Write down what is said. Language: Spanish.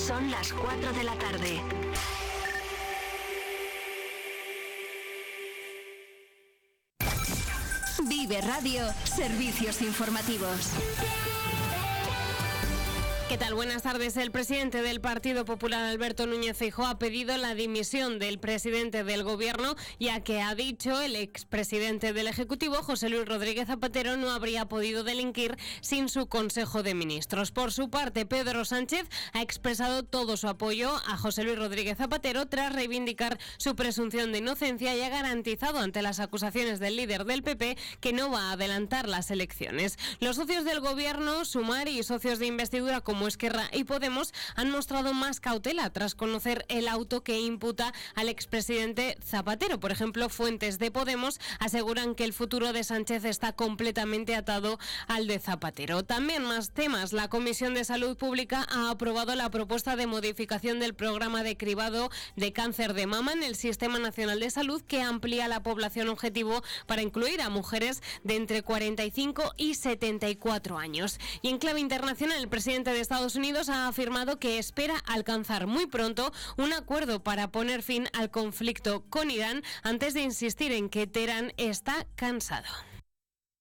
Son las 4 de la tarde. Vive Radio, servicios informativos. ¿Qué tal? Buenas tardes. El presidente del Partido Popular, Alberto Núñez Feijóo, ha pedido la dimisión del presidente del Gobierno, ya que ha dicho el expresidente del Ejecutivo, José Luis Rodríguez Zapatero, no habría podido delinquir sin su Consejo de Ministros. Por su parte, Pedro Sánchez ha expresado todo su apoyo a José Luis Rodríguez Zapatero tras reivindicar su presunción de inocencia y ha garantizado ante las acusaciones del líder del PP que no va a adelantar las elecciones. Los socios del Gobierno, Sumar y socios de investidura como Esquerra y Podemos han mostrado más cautela tras conocer el auto que imputa al expresidente Zapatero. Por ejemplo, fuentes de Podemos aseguran que el futuro de Sánchez está completamente atado al de Zapatero. También más temas. La Comisión de Salud Pública ha aprobado la propuesta de modificación del programa de cribado de cáncer de mama en el Sistema Nacional de Salud, que amplía la población objetivo para incluir a mujeres de entre 45 y 74 años. Y en clave internacional, el presidente de Estados Unidos ha afirmado que espera alcanzar muy pronto un acuerdo para poner fin al conflicto con Irán, antes de insistir en que Teherán está cansado.